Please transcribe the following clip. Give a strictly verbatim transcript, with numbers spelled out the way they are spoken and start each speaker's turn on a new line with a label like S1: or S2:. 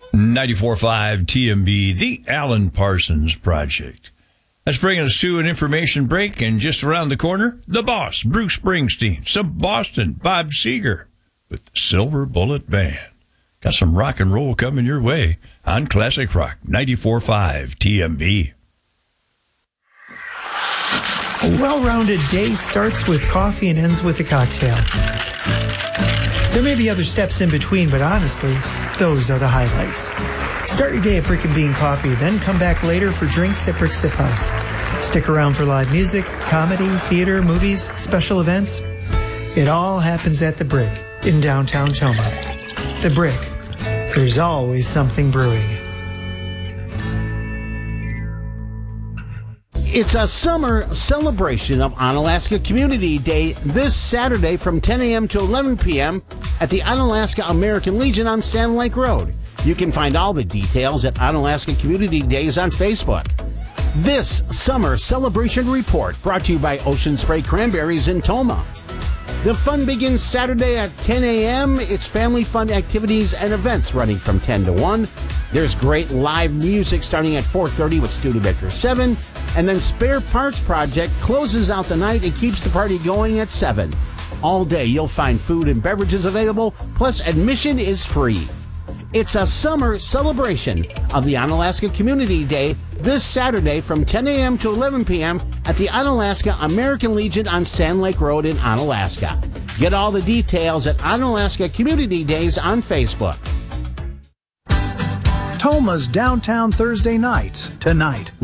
S1: ninety-four point five T M B, the Alan Parsons Project. That's bringing us to an information break, and just around the corner, the boss, Bruce Springsteen, some Boston, Bob Seger, with the Silver Bullet Band. Got some rock and roll coming your way on Classic Rock ninety-four point five T M B.
S2: A well-rounded day starts with coffee and ends with a cocktail. There may be other steps in between, but honestly, those are the highlights. Start your day at Brick and Bean Coffee, then come back later for drinks at Brick Sip House. Stick around for live music, comedy, theater, movies, special events. It all happens at The Brick in downtown Toma. The Brick. There's always something brewing.
S3: It's a summer celebration of Onalaska Community Day this Saturday from ten a.m. to eleven p.m. at the Onalaska American Legion on Sand Lake Road. You can find all the details at Onalaska Community Days on Facebook. This summer celebration report brought to you by Ocean Spray Cranberries in Toma. The fun begins Saturday at ten a.m. It's family fun activities and events running from ten to one. There's great live music starting at four thirty with Studebaker seven. And then Spare Parts Project closes out the night and keeps the party going at seven. All day you'll find food and beverages available, plus admission is free. It's a summer celebration of the Onalaska Community Day this Saturday from ten a.m. to eleven p.m. at the Onalaska American Legion on Sand Lake Road in Onalaska. Get all the details at Onalaska Community Days on Facebook.
S4: Toma's Downtown Thursday Night, tonight.